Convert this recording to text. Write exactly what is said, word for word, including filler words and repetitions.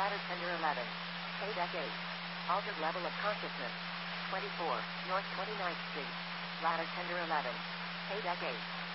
Ladder tender eleven. Pay deck eight. Altered level of consciousness. twenty-four, North twenty-ninth Street. Ladder tender eleven. Pay deck eight.